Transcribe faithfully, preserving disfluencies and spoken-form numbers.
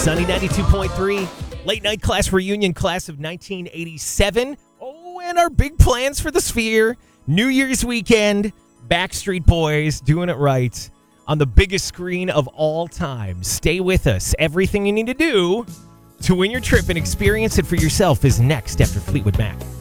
Sunny ninety-two point three, late night class reunion, class of nineteen eighty-seven. Oh, and our big plans for the Sphere. New Year's weekend, Backstreet Boys doing it right on the biggest screen of all time. Stay with us. Everything you need to do to win your trip and experience it for yourself is next after Fleetwood Mac.